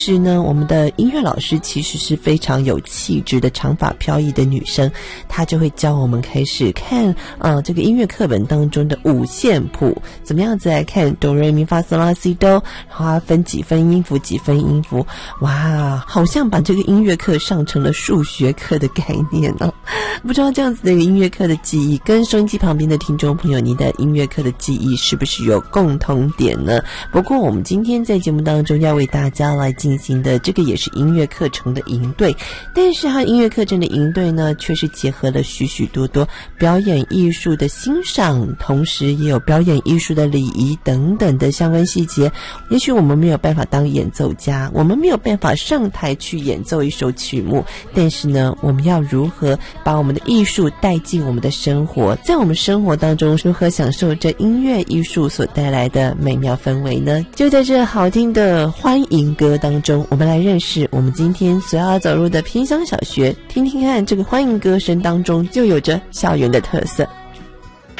是呢，我们的音乐老师其实是非常有气质的长发飘逸的女生，她就会教我们开始看这个音乐课本当中的五线谱，怎么样子来看哆来咪发嗦拉西哆，然后它分几分音符几分音符，哇，好像把这个音乐课上成了数学课的概念哦。不知道这样子的一个音乐课的记忆跟收音机旁边的听众朋友，你的音乐课的记忆是不是有共同点呢？不过我们今天在节目当中要为大家来进行的这个也是音乐课程的营队，但是它音乐课程的营队呢，却是结合了许许多多表演艺术的欣赏，同时也有表演艺术的礼仪等等的相关细节。也许我们没有办法当演奏家，我们没有办法上台去演奏一首曲目，但是呢，我们要如何把我们的艺术带进我们的生活，在我们生活当中如何享受这音乐艺术所带来的美妙氛围呢？就在这好听的欢迎歌当中，我们来认识我们今天所要走入的偏乡小学，听听看这个欢迎歌声当中就有着校园的特色。